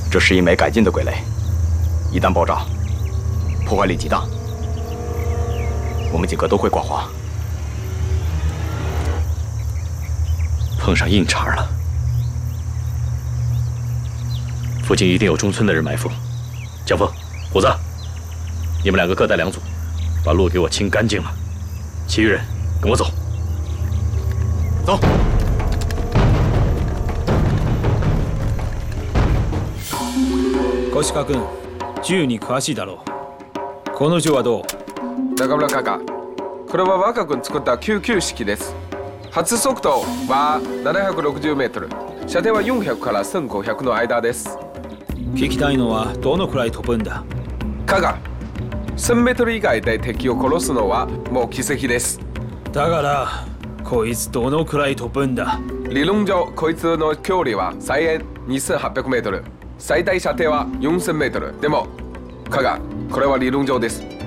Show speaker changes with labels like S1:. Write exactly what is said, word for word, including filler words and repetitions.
S1: 这是一枚改进的鬼雷，一旦爆炸，破坏力极大，我们几个都会挂花。
S2: 碰上硬茬了，附近一定有中村的人埋伏。江峰、虎子，你们两个各带两组，把路给我清干净了。其余人跟我走。走。
S3: 小鹿君、銃に詳しいだろう。この銃はどう？
S4: 中村閣下、これは若君作ったきゅうきゅう式です。発速度はななひゃくろくじゅうメートル、射程はよんひゃくからせんごひゃくの間です。
S3: 聞きたいのはどのくらい飛ぶんだ？
S4: 加賀、せんメートル以外で敵を殺すのはもう奇跡です。
S3: だからこいつどのくらい飛ぶんだ？
S4: 理論上こいつの距離は最遠にせんはっぴゃくメートル、最大射程はよんせんメートル。でも加賀、これは理論上です。